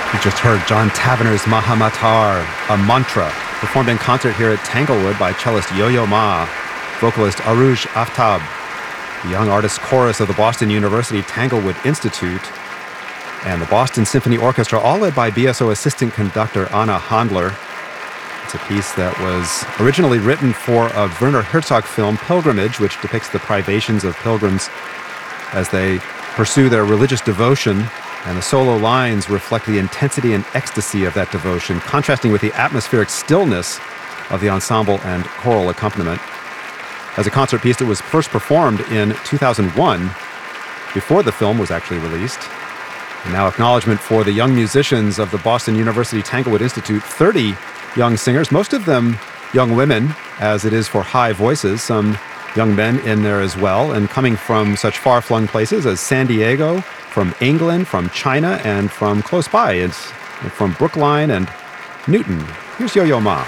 You just heard John Tavener's Mahamatar, a mantra, performed in concert here at Tanglewood by cellist Yo-Yo Ma, vocalist Arooj Aftab, the Young Artists Chorus of the Boston University Tanglewood Institute, and the Boston Symphony Orchestra, all led by BSO assistant conductor Anna Handler. It's a piece that was originally written for a Werner Herzog film, Pilgrimage, which depicts the privations of pilgrims as they pursue their religious devotion, and the solo lines reflect the intensity and ecstasy of that devotion, contrasting with the atmospheric stillness of the ensemble and choral accompaniment. As a concert piece, it was first performed in 2001, before the film was actually released. And now acknowledgement for the young musicians of the Boston University Tanglewood Institute, 30 young singers, most of them young women, as it is for high voices, some young men in there as well, and coming from such far-flung places as San Diego, from England, from China, and from close by. It's from Brookline and Newton. Here's Yo-Yo Ma.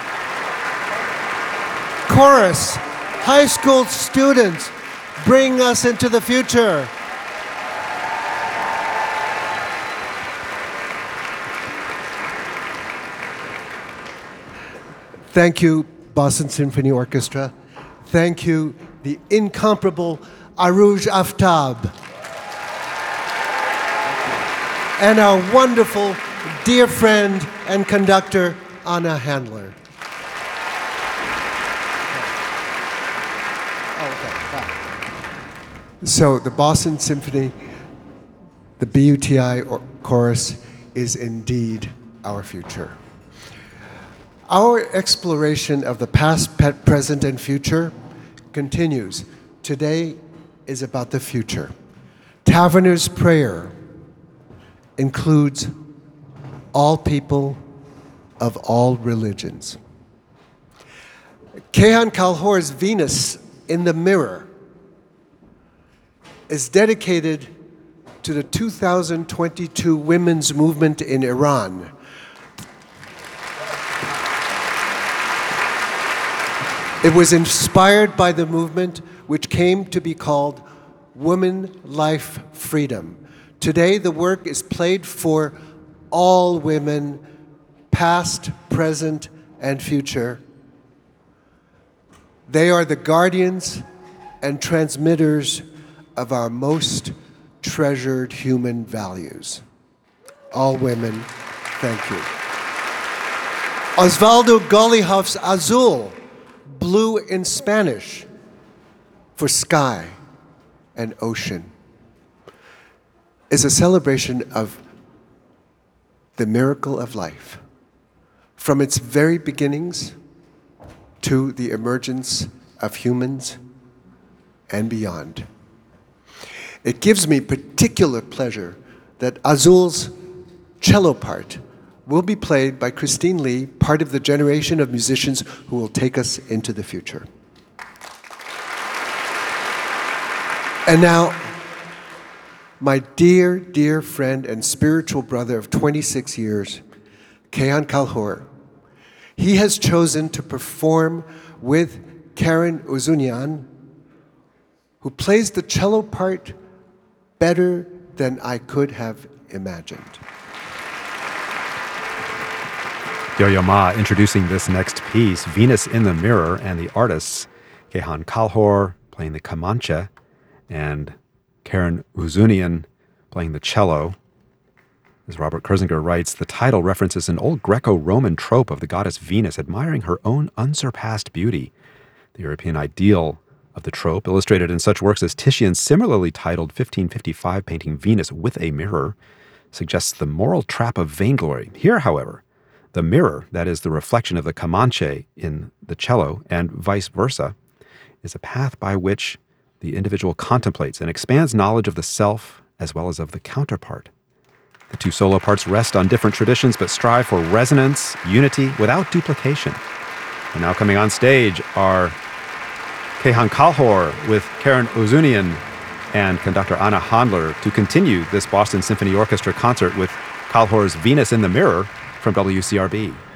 Chorus, high school students, bring us into the future. Thank you, Boston Symphony Orchestra. Thank you, the incomparable Arooj Aftab. And our wonderful dear friend and conductor, Anna Handler. So the Boston Symphony, the BUTI Chorus, is indeed our future. Our exploration of the past, present, and future continues. Today is about the future. Tavener's prayer includes all people of all religions. Kayhan Kalhor's Venus in the Mirror is dedicated to the 2022 women's movement in Iran. It was inspired by the movement which came to be called Woman, Life, Freedom. Today, the work is played for all women, past, present, and future. They are the guardians and transmitters of our most treasured human values. All women, thank you. Osvaldo Golijov's Azul, blue in Spanish, for sky and ocean, is a celebration of the miracle of life, from its very beginnings to the emergence of humans and beyond. It gives me particular pleasure that Azul's cello part will be played by Christine Lee, part of the generation of musicians who will take us into the future. And now, my dear, dear friend and spiritual brother of 26 years, Kayhan Kalhor, he has chosen to perform with Karen Ouzounian, who plays the cello part better than I could have imagined. Yo-Yo Ma introducing this next piece, Venus in the Mirror, and the artists, Kayhan Kalhor playing the kamancha, and Karen Ouzounian playing the cello. As Robert Kurzinger writes, the title references an old Greco-Roman trope of the goddess Venus admiring her own unsurpassed beauty. The European ideal of the trope, illustrated in such works as Titian's similarly titled 1555 painting Venus with a Mirror, suggests the moral trap of vainglory. Here, however, the mirror, that is the reflection of the kamanche in the cello, and vice versa, is a path by which the individual contemplates and expands knowledge of the self as well as of the counterpart. The two solo parts rest on different traditions but strive for resonance, unity, without duplication. And now coming on stage are Kayhan Kalhor with Karen Ouzounian and conductor Anna Handler to continue this Boston Symphony Orchestra concert with Kalhor's Venus in the Mirror from WCRB.